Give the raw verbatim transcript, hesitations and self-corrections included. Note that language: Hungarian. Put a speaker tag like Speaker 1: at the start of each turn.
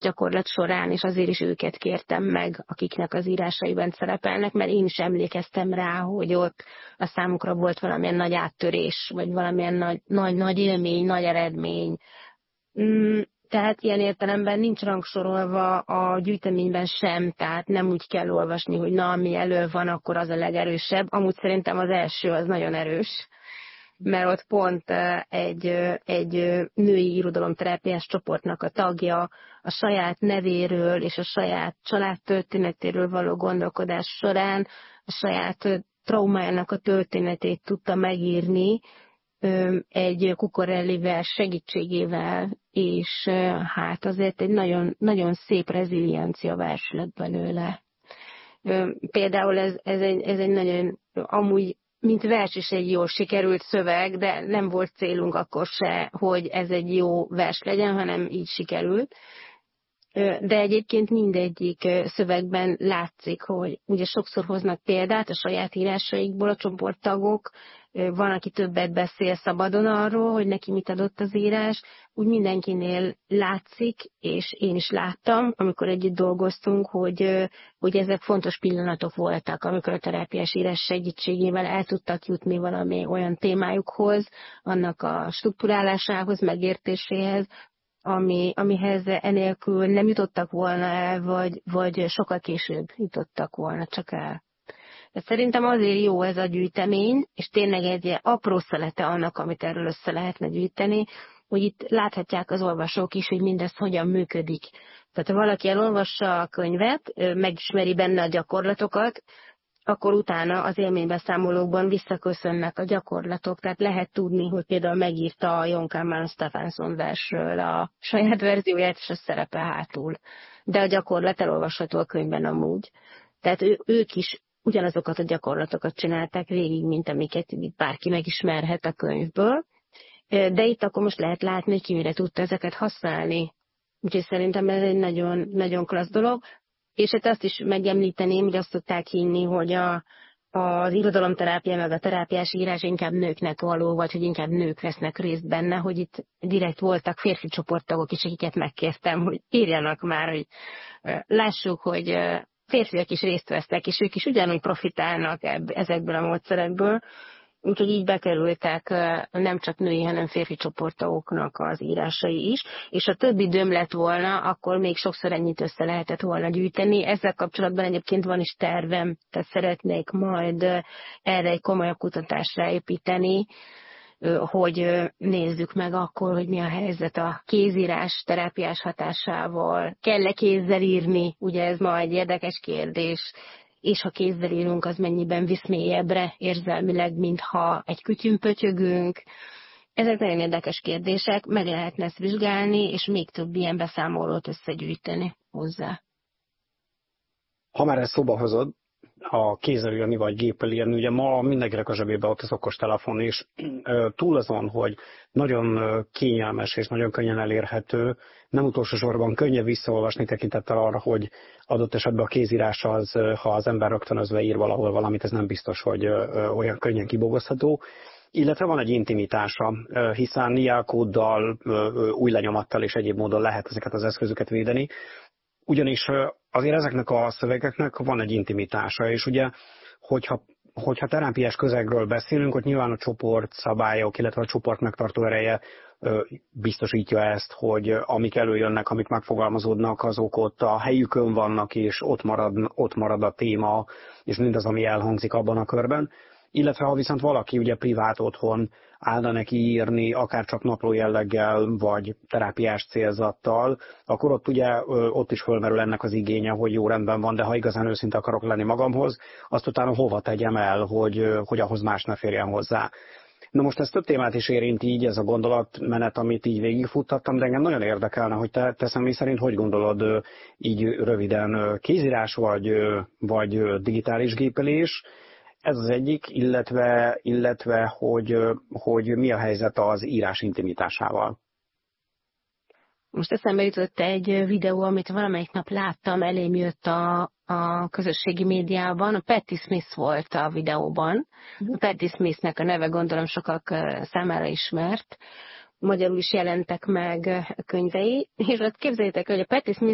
Speaker 1: gyakorlat során, és azért is őket kértem meg, akiknek az írásaiban szerepelnek, mert én is emlékeztem rá, hogy ott a számukra volt valamilyen nagy áttörés, vagy valamilyen nagy, nagy, nagy élmény, nagy eredmény. Mm, tehát ilyen értelemben nincs rangsorolva a gyűjteményben sem, tehát nem úgy kell olvasni, hogy na, ami elő van, akkor az a legerősebb. Amúgy szerintem az első az nagyon erős, mert ott pont egy, egy női irodalomterápiás csoportnak a tagja a saját nevéről és a saját családtörténetéről való gondolkodás során a saját traumájának a történetét tudta megírni egy Cucurelli vers segítségével, és hát azért egy nagyon, nagyon szép reziliencia vers lett belőle. Például ez, ez, egy, ez egy nagyon, amúgy mint vers is egy jól sikerült szöveg, de nem volt célunk akkor se, hogy ez egy jó vers legyen, hanem így sikerült. De egyébként mindegyik szövegben látszik, hogy ugye sokszor hoznak példát a saját írásaikból a csoporttagok, van, aki többet beszél szabadon arról, hogy neki mit adott az írás, úgy mindenkinél látszik, és én is láttam, amikor együtt dolgoztunk, hogy, hogy ezek fontos pillanatok voltak, amikor a terápiás írás segítségével el tudtak jutni valami olyan témájukhoz, annak a strukturálásához, megértéséhez, ami, amihez enélkül nem jutottak volna el, vagy, vagy sokkal később jutottak volna csak el. De szerintem azért jó ez a gyűjtemény, és tényleg egy apró szelete annak, amit erről össze lehetne gyűjteni, hogy itt láthatják az olvasók is, hogy mindez hogyan működik. Tehát ha valaki elolvassa a könyvet, megismeri benne a gyakorlatokat, akkor utána az élménybeszámolókban visszaköszönnek a gyakorlatok, tehát lehet tudni, hogy például megírta a Jon Kalman Stephenson versről a saját verzióját, és a szerepe hátul. De a gyakorlat elolvasható a könyvben amúgy. Tehát ő, ők is ugyanazokat a gyakorlatokat csinálták végig, mint amiket bárki megismerhet a könyvből. De itt akkor most lehet látni, hogy ki mire tudta ezeket használni. Úgyhogy szerintem ez egy nagyon, nagyon klassz dolog. És hát azt is megemlíteném, hogy azt tudták hinni, hogy a, az irodalomterápia meg a terápiás írás inkább nőknek való, vagy hogy inkább nők vesznek részt benne, hogy itt direkt voltak férfi csoporttagok is, akiket megkértem, hogy írjanak már, hogy lássuk, hogy férfiak is részt vesznek, és ők is ugyanúgy profitálnak ebb, ezekből a módszerekből. Úgyhogy így bekerültek nem csak női, hanem férfi csoporttagoknak az írásai is, és ha több időm lett volna, akkor még sokszor ennyit össze lehetett volna gyűjteni. Ezzel kapcsolatban egyébként van is tervem, tehát szeretnék majd erre egy komolyabb kutatásra építeni, hogy nézzük meg akkor, hogy mi a helyzet a kézírás terápiás hatásával. Kell-e kézzel írni? Ugye ez ma egy érdekes kérdés. És ha kézzel írunk, az mennyiben visz mélyebbre érzelmileg, mintha egy kütyűn pötyögünk. Ezek nagyon érdekes kérdések, meg lehetne ezt vizsgálni, és még több ilyen beszámolót összegyűjteni hozzá.
Speaker 2: Ha már ezt szóba hozod, a kézzel írni vagy géppel írni, ugye ma mindenkinek a zsebében ott az okostelefon, és túl azon, hogy nagyon kényelmes és nagyon könnyen elérhető, nem utolsó sorban könnyebb visszaolvasni tekintettel arra, hogy adott esetben a kézírás az, ha az ember rögtönözve ír valahol valamit, ez nem biztos, hogy olyan könnyen kibogozható. Illetve van egy intimitása, hiszen jelkóddal, új lenyomattal és egyéb módon lehet ezeket az eszközöket védeni. Ugyanis azért ezeknek a szövegeknek van egy intimitása, és ugye, hogyha, hogyha terápiás közegről beszélünk, hogy nyilván a csoport szabályok, illetve a csoport megtartó ereje biztosítja ezt, hogy amik előjönnek, amik megfogalmazódnak, azok ott a helyükön vannak, és ott marad, ott marad a téma, és mindaz, ami elhangzik abban a körben. Illetve ha viszont valaki ugye privát otthon állna neki írni, akár csak napló jelleggel, vagy terápiás célzattal, akkor ott ugye ott is fölmerül ennek az igénye, hogy jó, rendben van, de ha igazán őszinte akarok lenni magamhoz, azt utána hova tegyem el, hogy, hogy ahhoz más ne férjen hozzá. Na most ez több témát is érint így, ez a gondolatmenet, amit így végigfuttattam, de engem nagyon érdekelne, hogy te, te személy szerint hogy gondolod így röviden, kézírás vagy, vagy digitális gépelés. Ez az egyik, illetve, illetve hogy, hogy mi a helyzet az írás intimitásával.
Speaker 1: Most eszembe jutott egy videó, amit valamelyik nap láttam, elém jött a, a közösségi médiában. A Patti Smith volt a videóban. A Patti Smithnek a neve gondolom sokak számára ismert. Magyarul is jelentek meg könyvei. És ott képzeljétek, hogy a Patti Smith